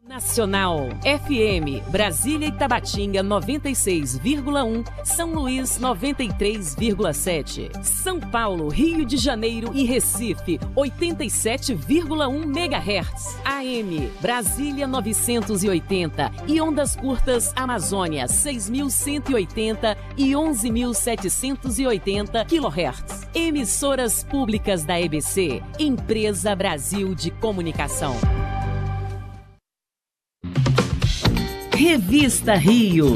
Nacional FM, Brasília e Tabatinga 96,1, São Luís 93,7, São Paulo, Rio de Janeiro e Recife 87,1 MHz, AM, Brasília 980 e ondas curtas Amazônia 6.180 e 11.780 kHz. Emissoras públicas da EBC, Empresa Brasil de Comunicação. Revista Rio.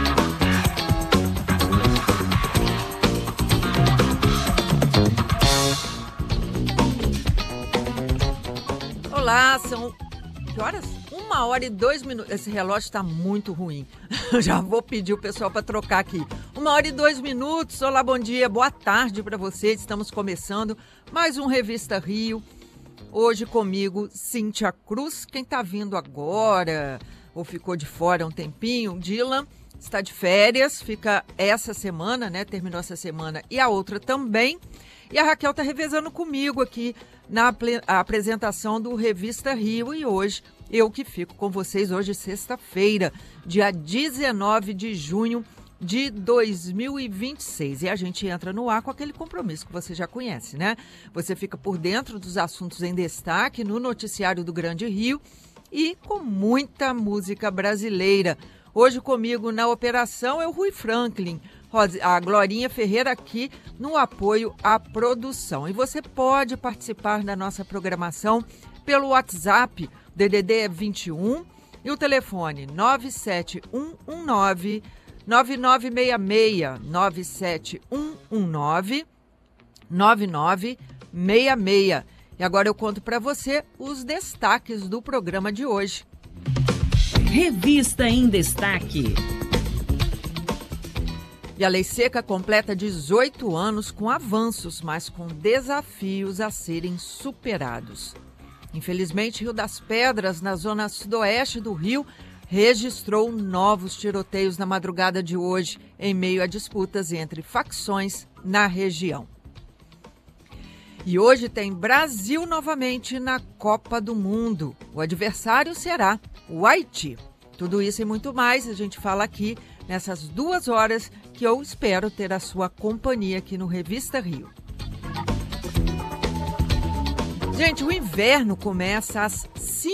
Olá, são que horas? 1h02. Esse relógio está muito ruim. Já vou pedir o pessoal para trocar aqui. 1h02. Olá, bom dia, boa tarde para vocês. Estamos começando mais um Revista Rio. Hoje comigo, Cíntia Cruz. Quem está vindo agora ou ficou de fora um tempinho, Dylan está de férias, fica essa semana, né? Terminou essa semana e a outra também. E a Raquel está revezando comigo aqui na apresentação do Revista Rio. E hoje, eu que fico com vocês, hoje sexta-feira, dia 19 de junho de 2026. E a gente entra no ar com aquele compromisso que você já conhece, né? Você fica por dentro dos assuntos em destaque no noticiário do Grande Rio e com muita música brasileira. Hoje comigo na operação é o Rui Franklin, a Glorinha Ferreira aqui no apoio à produção. E você pode participar da nossa programação pelo WhatsApp, DDD 21 e o telefone 97119 9966, 97119 9966. E agora eu conto para você os destaques do programa de hoje. Revista em Destaque. E a Lei Seca completa 18 anos com avanços, mas com desafios a serem superados. Infelizmente, Rio das Pedras, na zona sudoeste do Rio, registrou novos tiroteios na madrugada de hoje, em meio a disputas entre facções na região. E hoje tem Brasil novamente na Copa do Mundo. O adversário será o Haiti. Tudo isso e muito mais a gente fala aqui nessas 2 horas que eu espero ter a sua companhia aqui no Revista Rio. Gente, o inverno começa às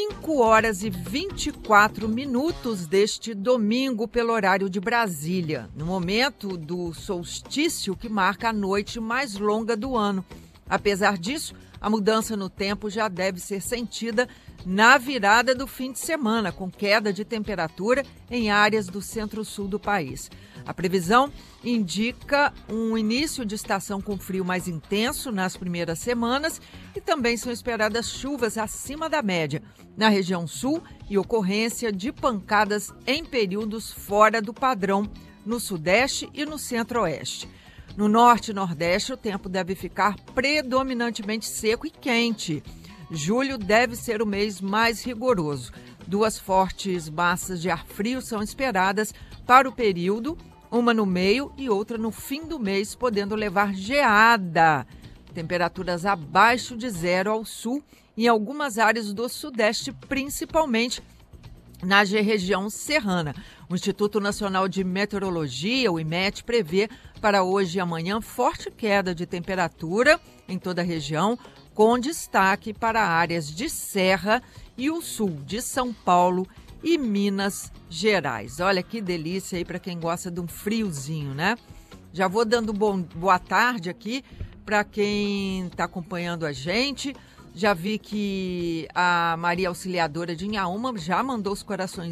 5h24 deste domingo pelo horário de Brasília, no momento do solstício que marca a noite mais longa do ano. Apesar disso, a mudança no tempo já deve ser sentida na virada do fim de semana, com queda de temperatura em áreas do centro-sul do país. A previsão indica um início de estação com frio mais intenso nas primeiras semanas e também são esperadas chuvas acima da média na região sul e ocorrência de pancadas em períodos fora do padrão no sudeste e no centro-oeste. No norte e nordeste, o tempo deve ficar predominantemente seco e quente. Julho deve ser o mês mais rigoroso. 2 fortes massas de ar frio são esperadas para o período, uma no meio e outra no fim do mês, podendo levar geada. Temperaturas abaixo de 0 ao sul e em algumas áreas do sudeste, principalmente na região serrana. O Instituto Nacional de Meteorologia, o IMET, prevê para hoje e amanhã forte queda de temperatura em toda a região, com destaque para áreas de serra e o sul de São Paulo e Minas Gerais. Olha que delícia aí para quem gosta de um friozinho, né? Já vou dando boa tarde aqui para quem está acompanhando a gente. Já vi que a Maria Auxiliadora de Inhaúma já mandou os corações